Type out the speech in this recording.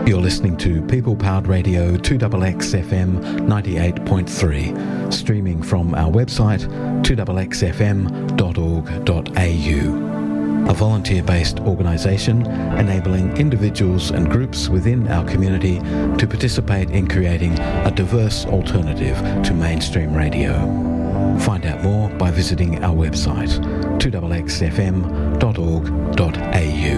You're listening to People Powered Radio 2XX FM 98.3, streaming from our website 2xxfm.org.au. A volunteer-based organisation enabling individuals and groups within our community to participate in creating a diverse alternative to mainstream radio. Find out more by visiting our website 2xxfm.org.au.